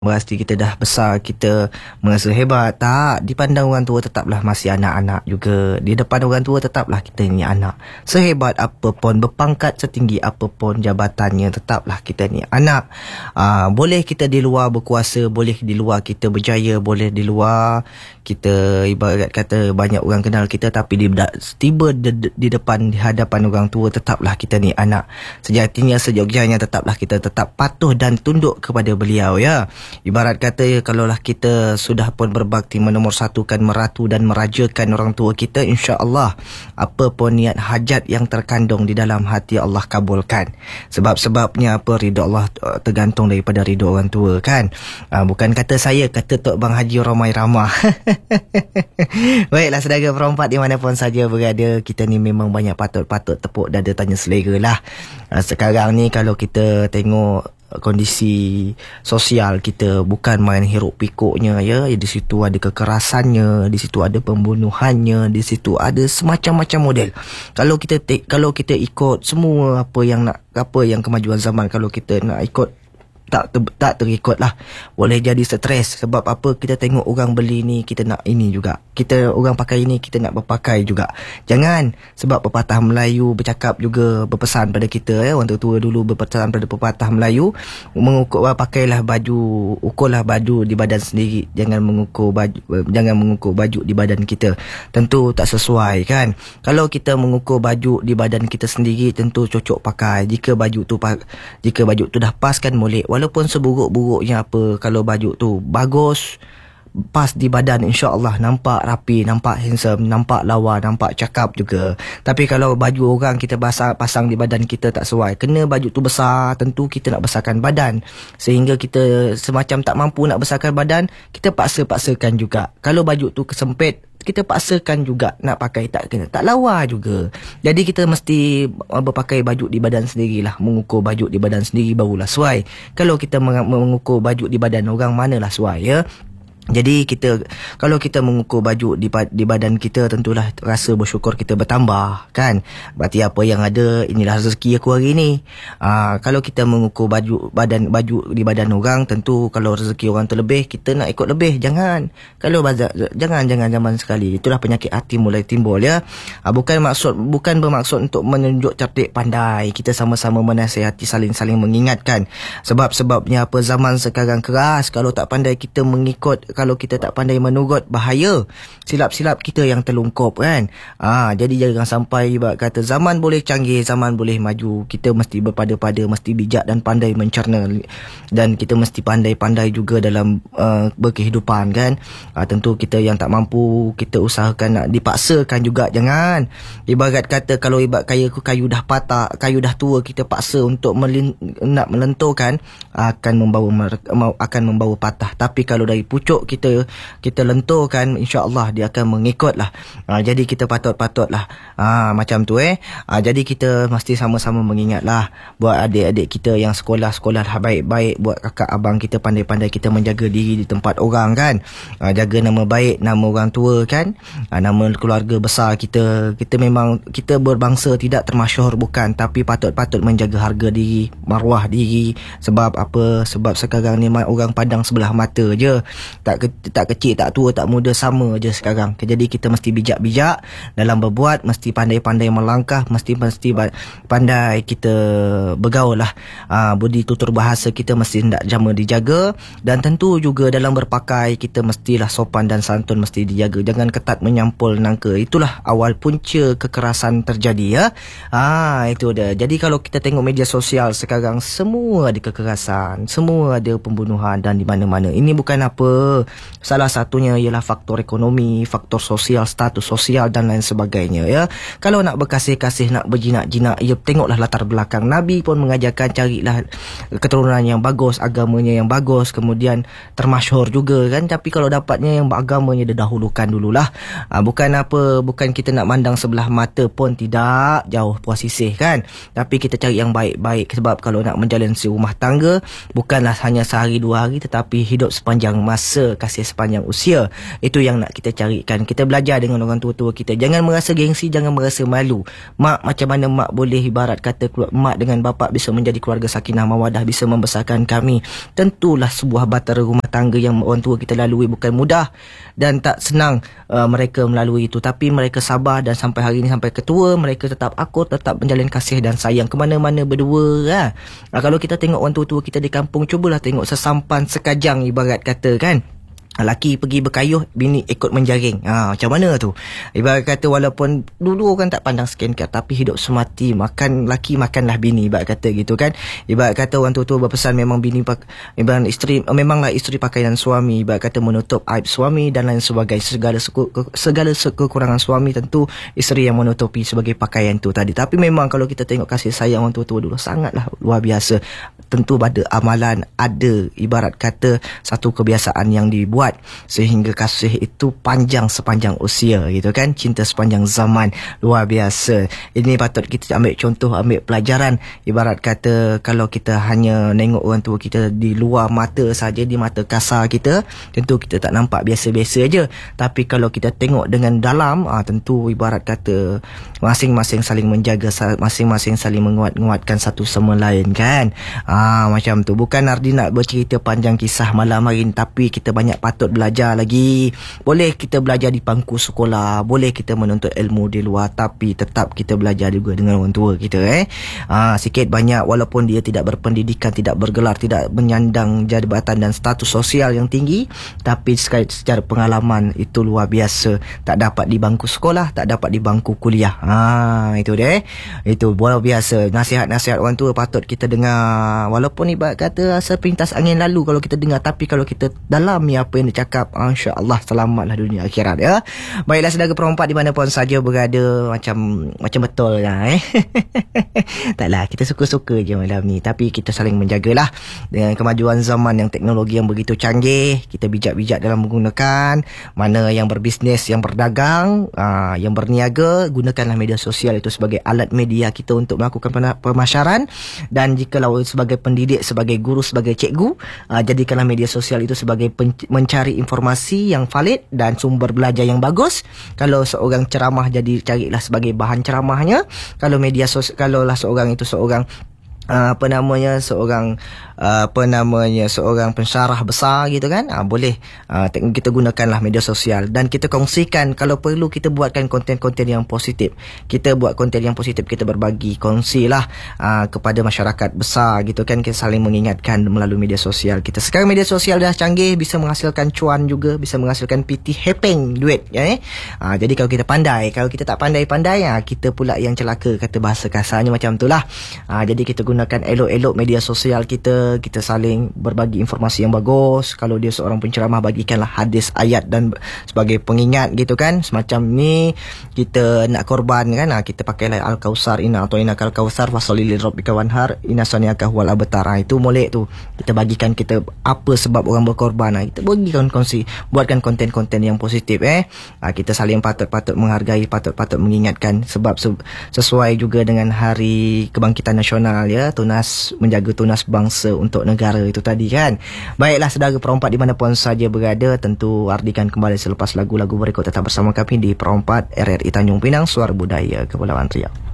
Pasti kita dah besar, kita merasa hebat. Tak, dipandang orang tua tetaplah masih anak-anak juga. Di depan orang tua tetaplah kita ni anak. Sehebat apa pun, berpangkat setinggi apa pun jabatannya, tetaplah kita ni anak. Boleh kita di luar berkuasa, boleh di luar kita berjaya, boleh di luar kita ibarat kata banyak orang kenal kita, tapi tiba di depan, di hadapan orang tua, tetaplah kita ni anak. Sejatinya, sejogjanya tetaplah kita tetap patuh dan tunduk kepada beliau, ya. Ibarat kata, kalaulah kita sudah pun berbakti menomorsatukan, meratu dan merajakan orang tua kita, insya-Allah apa pun niat hajat yang terkandung di dalam hati Allah kabulkan. Sebab-sebabnya apa, ridha Allah tergantung daripada ridha orang tua, kan. Bukan kata saya, kata Tok Bang Haji Romai Ramah. Baiklah saudara perempat dimanapun saja berada, kita ni memang banyak patut tepuk dada tanya selera lah. Sekarang ni kalau kita tengok kondisi sosial kita, bukan main hiruk pikuknya, ya. Di situ ada kekerasannya, di situ ada pembunuhannya, di situ ada semacam-macam model. Kalau kita ikut semua apa yang kemajuan zaman, kalau kita nak ikut tak terikut lah, boleh jadi stres. Sebab apa, kita tengok orang beli ni, kita nak ini juga, kita orang pakai ini, kita nak berpakai juga. Jangan, sebab pepatah Melayu bercakap juga, berpesan pada kita, ya. Orang tua dulu berpesan pada pepatah Melayu, pakailah baju, ukurlah baju di badan sendiri, jangan mengukur baju di badan kita. Tentu tak sesuai, kan. Kalau kita mengukur baju di badan kita sendiri, tentu cocok pakai. Jika baju tu dah pas, kan, boleh. Walaupun seburuk-buruknya apa, kalau baju tu bagus, pas di badan, insya-Allah nampak rapi, nampak handsome, nampak lawa, nampak cakap juga. Tapi kalau baju orang kita pasang di badan kita tak sesuai, kena baju tu besar, tentu kita nak besarkan badan, sehingga kita semacam tak mampu nak besarkan badan, kita paksakan juga. Kalau baju tu kesempit, kita paksakan juga nak pakai, tak kena, tak lawa juga. Jadi kita mesti berpakai baju di badan sendirilah, mengukur baju di badan sendiri barulah sesuai. Kalau kita mengukur baju di badan orang, manalah sesuai, ya. Jadi kalau kita mengukur baju di badan kita, tentulah rasa bersyukur kita bertambah, kan. Berarti apa yang ada, inilah rezeki aku hari ni. Kalau kita mengukur baju di badan orang, tentu kalau rezeki orang terlebih, kita nak ikut lebih. Jangan zaman sekali. Itulah penyakit hati mulai timbul, ya. Bukan bermaksud untuk menunjuk cerdik pandai. Kita sama-sama menasihati, saling mengingatkan. Sebabnya apa, zaman sekarang keras. Kalau tak pandai kita mengikut, kalau kita tak pandai menurut, bahaya. Silap-silap kita yang terlungkup, kan. Jadi jangan sampai kata zaman boleh canggih, zaman boleh maju, kita mesti berpada-pada, mesti bijak dan pandai mencerna, dan kita mesti pandai-pandai juga dalam berkehidupan, kan. Tentu kita yang tak mampu, kita usahakan nak dipaksakan juga. Jangan, ibarat kata kalau kayu dah patah, kayu dah tua, kita paksa untuk nak melenturkan, akan membawa patah. Tapi kalau dari pucuk kita lenturkan, insya-Allah dia akan mengikutlah. Jadi kita patutlah macam tu, jadi kita mesti sama-sama mengingatlah, buat adik-adik kita yang sekolah baik-baik, buat kakak abang kita pandai-pandai kita menjaga diri di tempat orang, kan. Jaga nama baik, nama orang tua, kan. Nama keluarga besar kita memang kita berbangsa tidak termasyhur, bukan, tapi patut menjaga harga diri, maruah diri. Sebab apa? Sebab sekarang ni orang pandang sebelah mata je. Tak kecil, tak tua, tak muda, sama je sekarang. Jadi kita mesti bijak-bijak dalam berbuat, mesti pandai-pandai melangkah, mesti pandai kita bergaul lah. Budi tutur bahasa kita mesti hendak dijaga, dan tentu juga dalam berpakai kita mestilah sopan dan santun mesti dijaga. Jangan ketat menyampul nangka. Itulah awal punca kekerasan terjadi, ya. Itu dia. Jadi kalau kita tengok media sosial sekarang, semua ada kekerasan, semua ada pembunuhan, dan di mana-mana. Ini bukan apa, salah satunya ialah faktor ekonomi, faktor sosial, status sosial dan lain sebagainya, ya. Kalau nak berkasih-kasih, nak berjinak-jinak, ya, tengoklah latar belakang. Nabi pun mengajarkan, carilah keturunan yang bagus, agamanya yang bagus, kemudian termasyhur juga, kan. Tapi kalau dapatnya yang agamanya, dia dahulukan dululah. Bukan kita nak mandang sebelah mata pun, tidak, jauh posisi, kan. Tapi kita cari yang baik-baik. Sebab kalau nak menjalin rumah tangga, bukanlah hanya sehari dua hari, tetapi hidup sepanjang masa, cinta kasih sepanjang usia. Itu yang nak kita carikan. Kita belajar dengan orang tua-tua kita. Jangan merasa gengsi, jangan merasa malu. Mak, macam mana mak boleh ibarat kata mak dengan bapa bisa menjadi keluarga sakinah mawadah, bisa membesarkan kami. Tentulah sebuah batara rumah tangga yang orang tua kita lalui bukan mudah dan tak senang mereka melalui itu, tapi mereka sabar dan sampai hari ini, sampai ketua, mereka tetap akur, tetap menjalin kasih dan sayang ke mana-mana berdua. Kalau kita tengok orang tua-tua kita di kampung, cubalah tengok sesampan sekajang ibarat kata kan. Laki pergi berkayuh, bini ikut menjaring. Macam mana tu? Ibarat kata walaupun dulu orang tak pandang skincare, tapi hidup semati, makan laki makanlah bini, ibarat kata gitu kan. Ibarat kata orang tua-tua berpesan memang bini ibarat isteri, memanglah isteri pakaian suami, ibarat kata menutup aib suami dan lain sebagainya. Segala kekurangan suami tentu isteri yang menutupi sebagai pakaian tu tadi. Tapi memang kalau kita tengok kasih sayang orang tua-tua dulu sangatlah luar biasa. Tentu pada amalan ada ibarat kata satu kebiasaan yang dibuat sehingga kasih itu panjang sepanjang usia gitu kan. Cinta sepanjang zaman, luar biasa. Ini patut kita ambil contoh, ambil pelajaran. Ibarat kata kalau kita hanya nengok orang tua kita di luar mata saja, di mata kasar kita, tentu kita tak nampak biasa-biasa aja. Tapi kalau kita tengok dengan dalam, tentu ibarat kata masing-masing saling menjaga, masing-masing saling menguatkan satu sama lain kan. Macam tu. Bukan Ardi nak bercerita panjang kisah malam hari ni, tapi kita banyak patut belajar lagi. Boleh kita belajar di bangku sekolah, boleh kita menuntut ilmu di luar, tapi tetap kita belajar juga dengan orang tua kita sikit banyak, walaupun dia tidak berpendidikan, tidak bergelar, tidak menyandang jabatan dan status sosial yang tinggi, tapi secara pengalaman itu luar biasa. Tak dapat di bangku sekolah, tak dapat di bangku kuliah. Itu dia. Itu luar biasa. Nasihat-nasihat orang tua patut kita dengar, walaupun ibarat kata sepintas angin lalu kalau kita dengar, tapi kalau kita dalami apa yang dia cakap, insya-Allah selamatlah dunia akhirat ya. Baiklah saudara perempat di mana pun saja berada, macam betul lah taklah, kita suka-suka je malam ni, tapi kita saling menjagalah dengan kemajuan zaman yang teknologi yang begitu canggih. Kita bijak-bijak dalam menggunakan, mana yang berbisnes, yang berdagang, yang berniaga, gunakanlah media sosial itu sebagai alat media kita untuk melakukan pemasaran. Dan jikalau sebagai pendidik, sebagai guru, sebagai cikgu, jadikanlah media sosial itu sebagai mencari informasi yang valid dan sumber belajar yang bagus. Kalau seorang ceramah, jadi carilah sebagai bahan ceramahnya. Kalau media sosial, kalaulah seorang itu seorang seorang pensyarah besar gitu kan, boleh kita gunakanlah media sosial dan kita kongsikan. Kalau perlu kita buatkan konten-konten yang positif, kita buat konten yang positif, kita berbagi, kongsilah kepada masyarakat besar gitu kan. Kita saling mengingatkan melalui media sosial kita. Sekarang media sosial dah canggih, bisa menghasilkan cuan juga, bisa menghasilkan PT hepeng, duit ya. Jadi kalau kita pandai, kalau kita tak pandai-pandai, kita pula yang celaka, kata bahasa kasarnya macam itulah. Jadi kita gunakan elok-elok media sosial kita saling berbagi informasi yang bagus. Kalau dia seorang penceramah, bagikanlah hadis, ayat dan sebagai pengingat gitu kan. Semacam ni kita nak korban kan, kita pakailah Al-Kausar, inna atau inna Al-Kausar fasolili rabbika wanhar inna saniaka huwal abtar. Itu molek tu. Kita bagikan kita apa sebab orang berkorban. Kita bagikan kongsi, buatkan konten-konten yang positif kita saling patut menghargai, patut mengingatkan, sebab sesuai juga dengan Hari Kebangkitan Nasional ya, tunas, menjaga tunas bangsa untuk negara itu tadi kan. Baiklah saudara perempat di mana pun saja berada, tentu Ardi kan kembali selepas lagu-lagu berikut. Tetap bersama kami di Perempat RRI Tanjung Pinang, Suara Budaya Kepulauan Riau.